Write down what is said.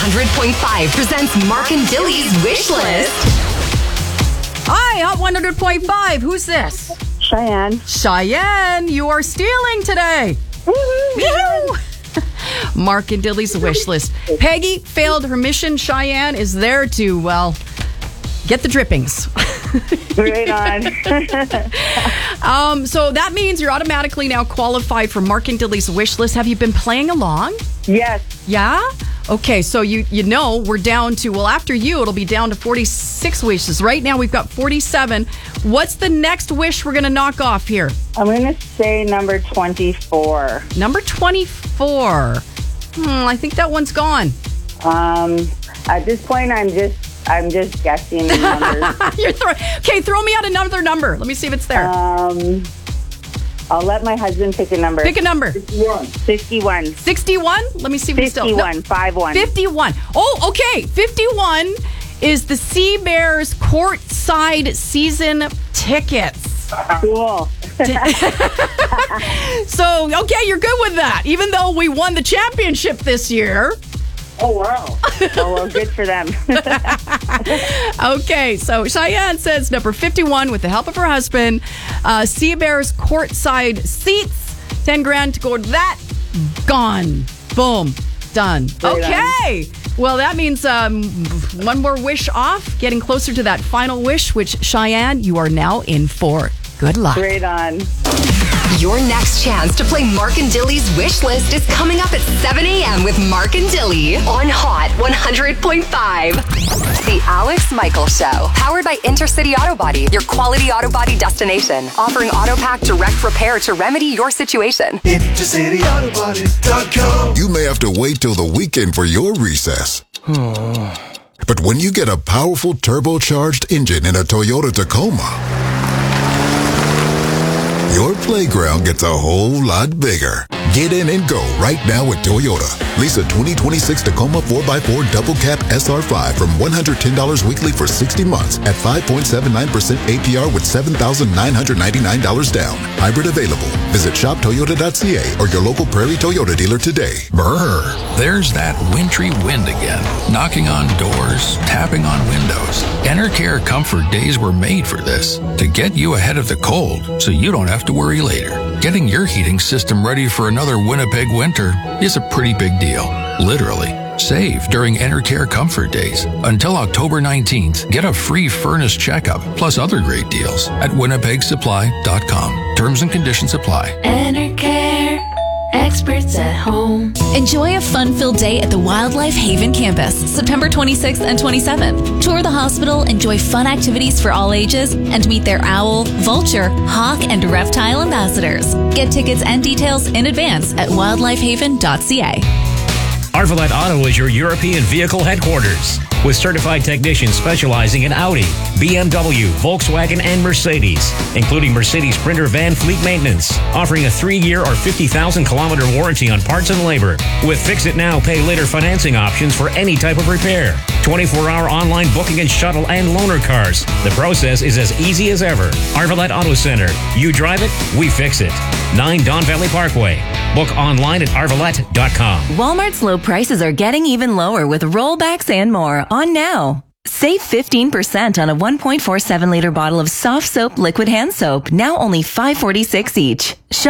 100.5 presents Mark and Dilly's Wish List. Hi, Hot 100.5. Who's this? Cheyenne. Cheyenne, you are stealing today. Woo-hoo. Mark and Dilly's Wish List. Peggy failed her mission. Cheyenne is there to, well, get the drippings. Right on. So that means you're automatically now qualified for Mark and Dilly's Wish List. Have you been playing along? Yes. Yeah? Okay, so you know we're down to, well, after you, it'll be down to 46 wishes. Right now we've got 47. What's the next wish we're going to knock off here? I'm going to say number 24. Number 24. I think that one's gone. At this point, I'm just guessing the numbers. Okay, throw me out another number. Let me see if it's there. I'll let my husband pick a number. Pick a number. 61. 61? Let me see if it's still... 51. 51. 51. Oh, okay. 51 is the Sea Bears courtside season tickets. Cool. So, okay, you're good with that. Even though we won the championship this year. Oh, wow. Oh, well, good for them. Okay, so Cheyenne says number 51 with the help of her husband. Sea Bears courtside seats. 10 grand to go to that. Gone. Boom. Done. Okay. Well, that means one more wish off. Getting closer to that final wish, which, Cheyenne, you are now in for. Good luck. Great on. Your next chance to play Mark and Dilly's Wish List is coming up at 7 a.m. with Mark and Dilly on Hot 100.5. The Alex Michaels Show. Powered by Intercity Auto Body, your quality auto body destination. Offering AutoPack direct repair to remedy your situation. IntercityAutoBody.com. You may have to wait till the weekend for your recess. But when you get a powerful turbocharged engine in a Toyota Tacoma, your playground gets a whole lot bigger. Get in and go right now with Toyota. Lease a 2026 Tacoma 4x4 Double Cab SR5 from $110 weekly for 60 months at 5.79% APR with $7,999 down. Hybrid available. Visit shoptoyota.ca or your local Prairie Toyota dealer today. Brr, there's that wintry wind again. Knocking on doors, tapping on windows. Enercare Comfort Days were made for this. To get you ahead of the cold so you don't have to worry later. Getting your heating system ready for another Winnipeg winter is a pretty big deal. Literally. Save during Enercare Comfort Days. Until October 19th, get a free furnace checkup plus other great deals at winnipegsupply.com. Terms and conditions apply. Enercare. Experts at home. Enjoy a fun-filled day at the Wildlife Haven campus, September 26th and 27th. Tour the hospital, enjoy fun activities for all ages, and meet their owl, vulture, hawk, and reptile ambassadors. Get tickets and details in advance at wildlifehaven.ca. Arvalet Auto is your European vehicle headquarters, with certified technicians specializing in Audi, BMW, Volkswagen, and Mercedes, including Mercedes Sprinter van fleet maintenance, offering a 3-year or 50,000-kilometer warranty on parts and labor, with fix-it-now, pay-later financing options for any type of repair. 24-hour online booking and shuttle and loaner cars. The process is as easy as ever. Arvalet Auto Center. You drive it, we fix it. 9 Don Valley Parkway. Book online at arvalet.com. Walmart's low prices are getting even lower with rollbacks and more on now. Save 15% on a 1.47-liter bottle of soft soap liquid hand soap, now only $5.46 each.